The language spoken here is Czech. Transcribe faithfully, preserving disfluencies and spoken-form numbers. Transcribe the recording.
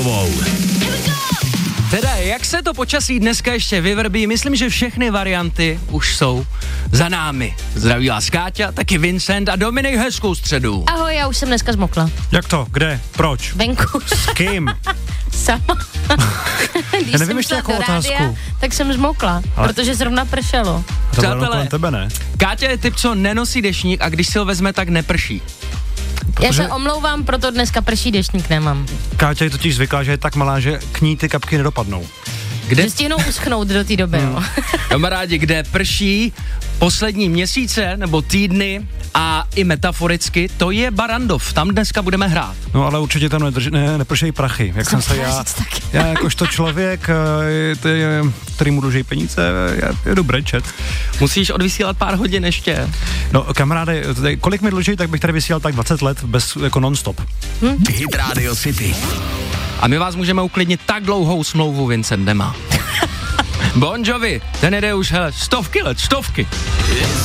Teda, jak se to počasí dneska ještě vyvrbí, myslím, že všechny varianty už jsou za námi. Zdraví vás Káťa, taky Vincent a Dominik, hezkou středu. Ahoj, já už jsem dneska zmokla. Jak to? Kde? Proč? Venku. S kým? Sama. Když Já nevím ještě jsem jakou šla do rádia, otázku. tak jsem zmokla, Ale- protože zrovna pršelo. To bylo Přátelé. kolem tebe, ne? Káťa je typ, co nenosí deštník a když si ho vezme, tak neprší. Já se omlouvám, proto dneska prší, deštník nemám. Káťa je totiž zvyklá, že je tak malá, že k ní ty kapky nedopadnou. Kde, Že stihnou uschnout do té doby, no. kamarádi, kde prší poslední měsíce nebo týdny a i metaforicky, to je Barrandov, tam dneska budeme hrát. No ale určitě tam nedrž, ne, nepršejí prachy. Jak jsem se já, já jakožto člověk, eh, ty, který mu dluží peníze, já jedu brečet. Musíš odvysílat pár hodin ještě. No kamaráde, tady, kolik mi dluží, tak bych tady vysílal tak dvacet let bez, jako non-stop. Hm? Hit Radio City. A my vás můžeme uklidnit, tak dlouhou smlouvu Vincent nemá. Bon Jovi, ten jde už, hele, stovky let, stovky.